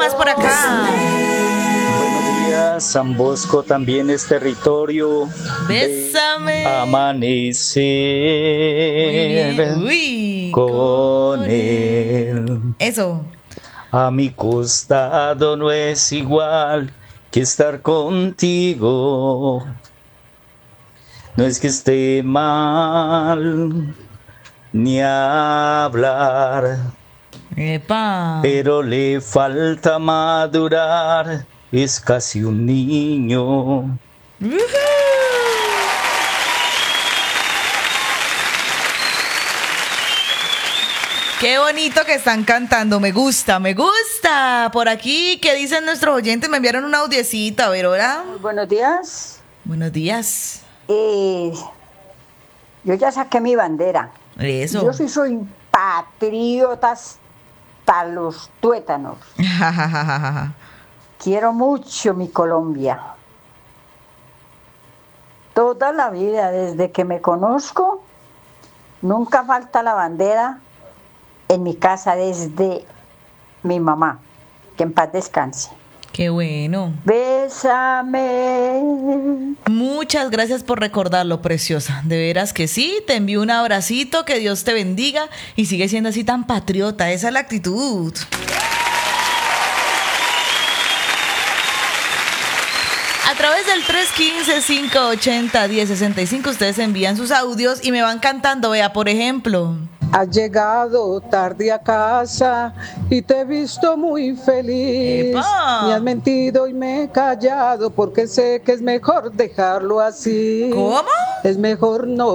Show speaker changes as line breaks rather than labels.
más por acá?
Buenos días, San Bosco también es territorio.
Bésame.
Amanecer
Uy,
con él.
Eso.
A mi costado no es igual que estar contigo. No es que esté mal ni hablar,
Epa.
pero le falta madurar. Es casi un niño.
Qué bonito que están cantando, me gusta, me gusta. Por aquí, ¿qué dicen nuestros oyentes? Me enviaron un audiecito, a ver, hola.
Muy buenos días.
Buenos días.
Yo ya saqué mi bandera.
Eso.
Yo sí soy patriota hasta los tuétanos. Quiero mucho mi Colombia. Toda la vida, desde que me conozco, nunca falta la bandera en mi casa desde mi mamá. Que en paz descanse.
Qué bueno.
Bésame.
Muchas gracias por recordarlo, preciosa. De veras que sí, te envío un abracito, que Dios te bendiga y sigue siendo así tan patriota. Esa es la actitud. A través del 315-580-1065 ustedes envían sus audios y me van cantando. Vea, por ejemplo...
Has llegado tarde a casa y te he visto muy feliz.
¡Epa!
Me has mentido y me he callado porque sé que es mejor dejarlo así.
¿Cómo?
Es mejor no